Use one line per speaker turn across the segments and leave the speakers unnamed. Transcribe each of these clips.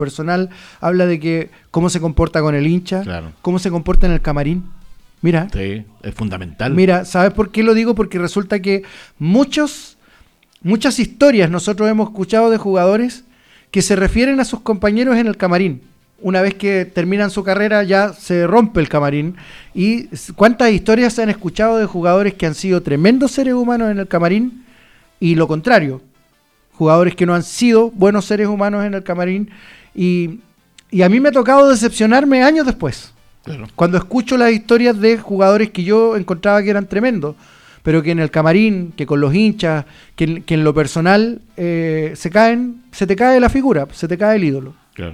personal, habla de que cómo se comporta con el hincha,
Claro.
cómo se comporta en el camarín. Mira,
Sí, es fundamental.
mira, ¿sabes por qué lo digo? Porque resulta que muchas historias nosotros hemos escuchado de jugadores que se refieren a sus compañeros en el camarín. Una vez que terminan su carrera ya se rompe el camarín. ¿Y cuántas historias se han escuchado de jugadores que han sido tremendos seres humanos en el camarín? Y lo contrario, jugadores que no han sido buenos seres humanos en el camarín. Y a mí me ha tocado decepcionarme años después.
Claro.
Cuando escucho las historias de jugadores que yo encontraba que eran tremendos, pero que en el camarín, que con los hinchas, que en lo personal se te cae la figura, se te cae el ídolo.
Claro.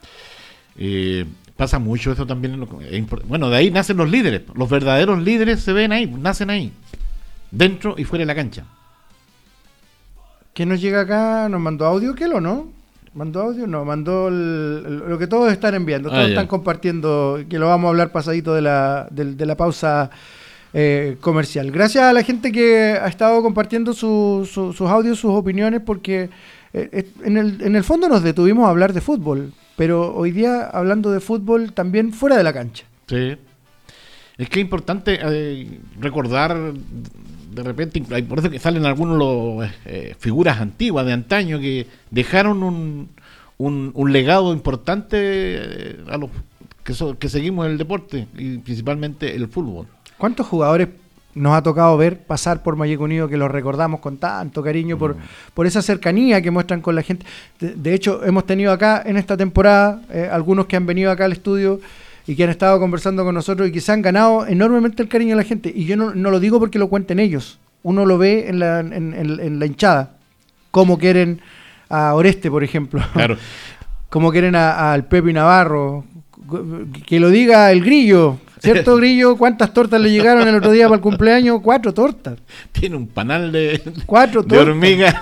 Pasa mucho eso también. Bueno, de ahí nacen los líderes. Los verdaderos líderes se ven ahí, nacen ahí, dentro y fuera de la cancha.
¿Quién nos llega acá? ¿Nos mandó audio, Kelo, no? ¿Mandó audio? No, mandó lo que todos están enviando. Todos están compartiendo, que lo vamos a hablar pasadito de la pausa comercial. Gracias a la gente que ha estado compartiendo sus audios, sus opiniones, porque en el fondo nos detuvimos a hablar de fútbol, pero hoy día hablando de fútbol también fuera de la cancha.
Sí. Es que es importante recordar, de repente, por eso que salen algunos figuras antiguas de antaño que dejaron un legado importante a los que seguimos el deporte y principalmente el fútbol.
¿Cuántos jugadores nos ha tocado ver pasar por Mayeco Unido que los recordamos con tanto cariño por esa cercanía que muestran con la gente? De hecho, hemos tenido acá en esta temporada algunos que han venido acá al estudio y que han estado conversando con nosotros y que se han ganado enormemente el cariño de la gente. Y yo no lo digo porque lo cuenten ellos. Uno lo ve en la hinchada. Cómo quieren a Oreste, por ejemplo.
Claro.
Cómo quieren al Pepe Navarro. Que lo diga el Grillo. ¿Cierto, Grillo? ¿Cuántas tortas le llegaron el otro día para el cumpleaños? 4 tortas.
Tiene un panal de
4 tortas.
De hormiga.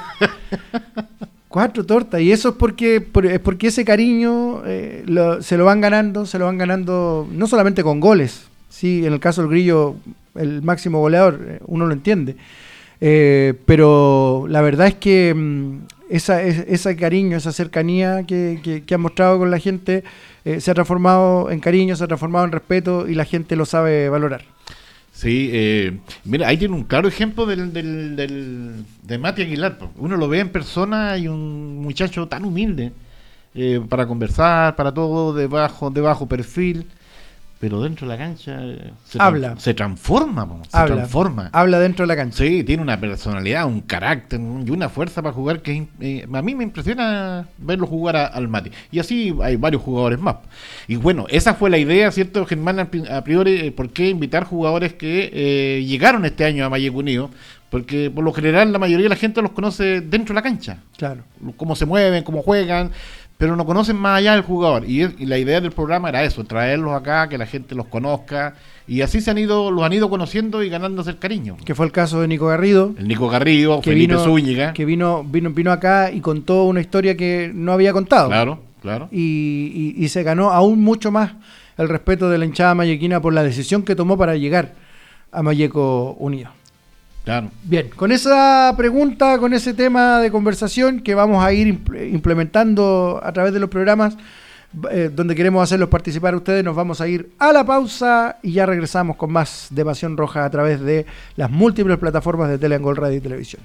4 tortas. Y eso es porque ese cariño se lo van ganando, no solamente con goles. Sí, en el caso del Grillo, el máximo goleador, uno lo entiende. Pero la verdad es que ese cariño, esa cercanía que han mostrado con la gente se ha transformado en cariño, se ha transformado en respeto y la gente lo sabe valorar.
Sí, mira, ahí tiene un claro ejemplo de Mati Aguilar. Uno lo ve en persona y un muchacho tan humilde para conversar, para todo, de bajo perfil, pero dentro de la cancha se transforma. Habla dentro de la cancha. Sí, tiene una personalidad, un carácter y una fuerza para jugar que a mí me impresiona verlo jugar al Mati. Y así hay varios jugadores más. Y bueno, esa fue la idea, ¿cierto, Germán? A priori, ¿por qué invitar jugadores que llegaron este año a Mayeco Unido? Porque por lo general la mayoría de la gente los conoce dentro de la cancha. Claro. Cómo se mueven, cómo juegan, pero no conocen más allá del jugador. Y la idea del programa era eso, traerlos acá, que la gente los conozca. Y así los han ido conociendo y ganándose el cariño. Que fue el caso de Nico Garrido. El Nico Garrido, Felipe Zúñiga. Que vino acá y contó una historia que no había contado. Claro. Y se ganó aún mucho más el respeto de la hinchada mayequina por la decisión que tomó para llegar a Mayeco Unido. Claro. Bien, con esa pregunta, con ese tema de conversación que vamos a ir implementando a través de los programas donde queremos hacerlos participar a ustedes, nos vamos a ir a la pausa y ya regresamos con más de Pasión Roja a través de las múltiples plataformas de Teleangol Radio y Televisión.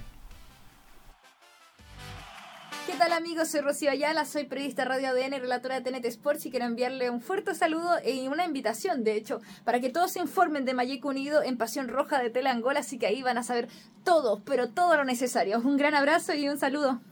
¿Qué tal, amigos? Soy Rocío Ayala, soy periodista Radio ADN y relatora de TNT Sports y quiero enviarle un fuerte saludo y una invitación, de hecho, para que todos se informen de Mayeco Unido en Pasión Roja de Teleangol, así que ahí van a saber todo, pero todo lo necesario. Un gran abrazo y un saludo.